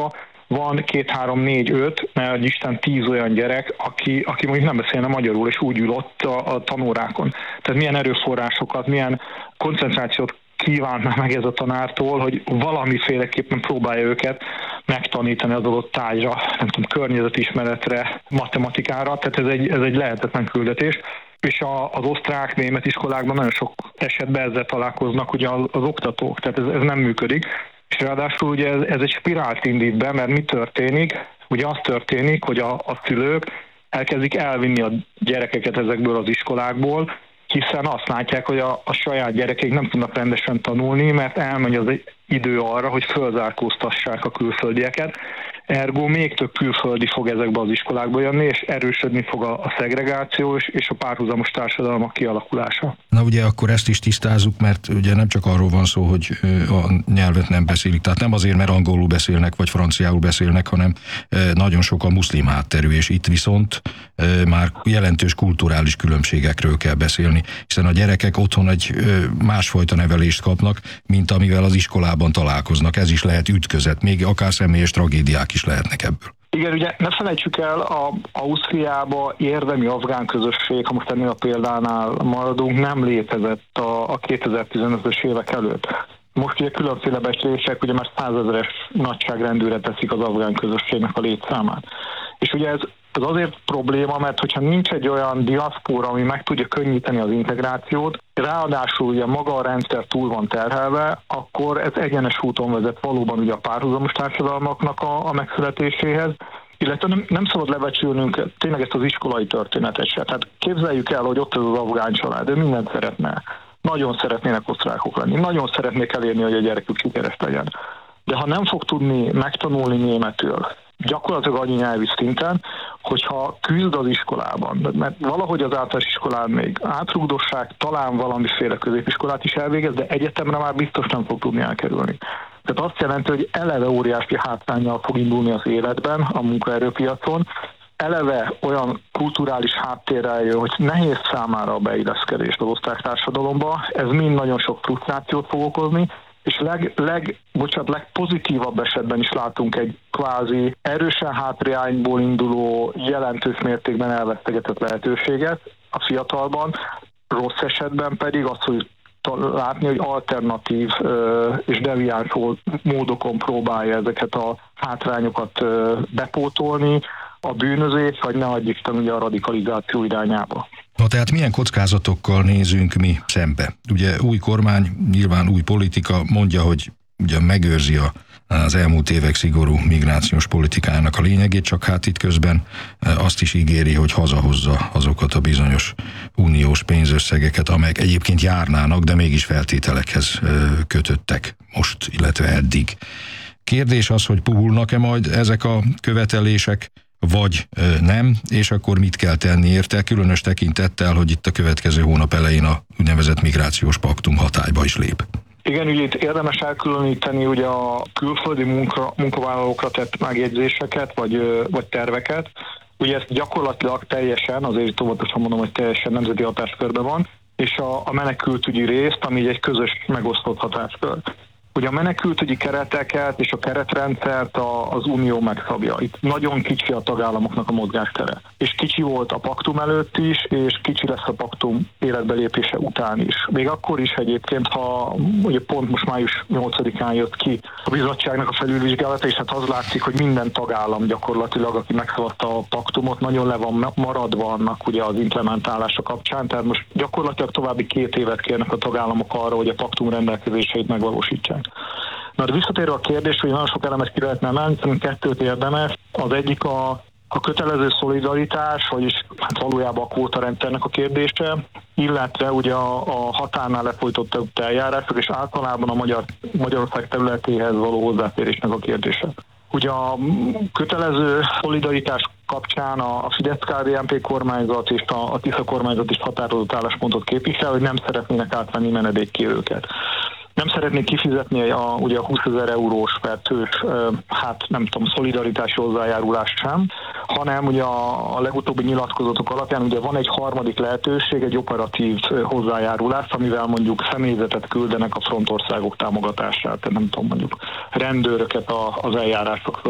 iskolába van 2, 3, 4, 5, mert Isten 10 olyan gyerek, aki mondjuk nem beszélne magyarul, és úgy ül ott a tanórákon. Tehát milyen erőforrásokat, milyen koncentrációt kívánt meg ez a tanártól, hogy valamiféleképpen próbálja őket megtanítani az adott tárgyra, nem tudom, környezetismeretre, matematikára, tehát ez egy lehetetlen küldetés. És az osztrák-német iskolákban nagyon sok esetben ezzel találkoznak ugye az oktatók, tehát ez nem működik. És ráadásul ugye ez egy spirált indít be, mert mi történik? Ugye az történik, hogy a szülők elkezdik elvinni a gyerekeket ezekből az iskolákból, hiszen azt látják, hogy a saját gyerekeik nem tudnak rendesen tanulni, mert elmegy az idő arra, hogy fölzárkóztassák a külföldieket. Ergo még több külföldi fog ezekbe az iskolákba jönni, és erősödni fog a szegregáció és a párhuzamos társadalmak kialakulása. Na ugye akkor ezt is tisztázzuk, mert ugye nem csak arról van szó, hogy a nyelvet nem beszélik, tehát nem azért, mert angolul beszélnek, vagy franciául beszélnek, hanem nagyon sok a muszlim hátterű, és itt viszont már jelentős kulturális különbségekről kell beszélni, hiszen a gyerekek otthon egy másfajta nevelést kapnak, mint amivel az iskolában találkoznak. Ez is lehet ütközet, még akár személyes tragédiák is lehetnek ebből. Igen, ugye ne felejtsük el, Ausztriába érdemi afgán közösség, ha most ennél a példánál maradunk, nem létezett a 2015-ös évek előtt. Most ugye különféle becslések, ugye már 100 000-es nagyságrendűre teszik az afgán közösségnek a létszámát. És ugye ez azért probléma, mert hogyha nincs egy olyan diaszpóra, ami meg tudja könnyíteni az integrációt, ráadásul ugye maga a rendszer túl van terhelve, akkor ez egyenes úton vezet valóban ugye a párhuzamos társadalmaknak a megszületéséhez, illetve nem szabad lebecsülnünk tényleg ezt az iskolai történetet se. Tehát képzeljük el, hogy ott ez az afgán család, ő mindent szeretne. Nagyon szeretnének osztrákok lenni, nagyon szeretnék elérni, hogy a gyerekük sikeres legyen. De ha nem fog tudni megtanulni németül, gyakorlatilag annyi nyelvi szinten, hogyha küzd az iskolában, mert valahogy az általános iskolán még átrugdossák, talán valamiféle középiskolát is elvégez, de egyetemre már biztos nem fog tudni elkerülni. Tehát azt jelenti, hogy eleve óriási hátránnyal fog indulni az életben, a munkaerőpiacon, eleve olyan kulturális háttérrel jön, hogy nehéz számára a beilleszkedés az osztrák társadalomba, ez mind nagyon sok frusztrációt fog okozni, és legpozitívabb esetben is látunk egy kvázi erősen hátrányból induló, jelentős mértékben elvesztegetett lehetőséget a fiatalban, rossz esetben pedig azt, hogy látni, hogy alternatív és deviáns módokon próbálja ezeket a hátrányokat bepótolni, a bűnözés, vagy ne adj Isten ugye a radikalizáció irányába. Na tehát milyen kockázatokkal nézünk mi szembe? Ugye új kormány, nyilván új politika mondja, hogy ugye megőrzi az elmúlt évek szigorú migrációs politikájának a lényegét, csak hát itt közben azt is ígéri, hogy hazahozza azokat a bizonyos uniós pénzösszegeket, amelyek egyébként járnának, de mégis feltételekhez kötöttek most, illetve eddig. Kérdés az, hogy puhulnak-e majd ezek a követelések, vagy nem, és akkor mit kell tenni érte, különös tekintettel, hogy itt a következő hónap elején a úgynevezett migrációs paktum hatályba is lép. Igen, ugye itt érdemes elkülöníteni ugye a külföldi munkavállalókra tett megjegyzéseket, vagy terveket. Ugye ezt gyakorlatilag teljesen, azért óvatosan mondom, hogy teljesen nemzeti hatáskörben van, és a menekültügyi részt, ami egy közös megosztott hatáskör. Ugye a menekültügyi kereteket és a keretrendszert az Unió megszabja. Itt nagyon kicsi a tagállamoknak a mozgástere. És kicsi volt a paktum előtt is, és kicsi lesz a paktum életbelépése után is. Még akkor is egyébként, ha ugye pont most május 8-án jött ki a bizottságnak a felülvizsgálata, és hát az látszik, hogy minden tagállam gyakorlatilag, aki megszabadta a paktumot, nagyon le van maradva annak ugye az implementálása kapcsán. Tehát most gyakorlatilag további 2 évet kérnek a tagállamok arra, hogy a paktum rendelkezéseit megvalósítsák. Na, de visszatérve a kérdés, hogy nagyon sok elemet ki lehetne emelni, szerintem 2 érdemes. Az egyik a kötelező szolidaritás, vagyis hát valójában a kvótarendszernek a kérdése, illetve ugye a határnál lefolytott eljárások, és általában a Magyarország területéhez való hozzáférésnek a kérdése. Ugye a kötelező szolidaritás kapcsán a Fidesz-KDNP kormányzat és a Tisza kormányzat is határozott álláspontot képvisel, hogy nem szeretnének átvenni menedékkérőket. Nem szeretnék kifizetni ugye a 20 000 eurós fertős, szolidaritási hozzájárulást sem, hanem ugye a legutóbbi nyilatkozatok alapján ugye van egy harmadik lehetőség, egy operatív hozzájárulás, amivel mondjuk személyzetet küldenek a frontországok támogatására, tehát mondjuk rendőröket az eljárások